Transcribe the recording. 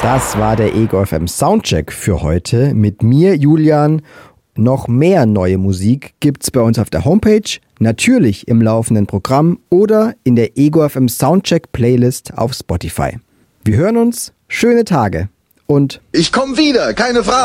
Das war der Ego FM Soundcheck für heute mit mir, Julian. Noch mehr neue Musik gibt's bei uns auf der Homepage, natürlich im laufenden Programm oder in der Ego FM Soundcheck Playlist auf Spotify. Wir hören uns, schöne Tage und ich komme wieder, keine Frage.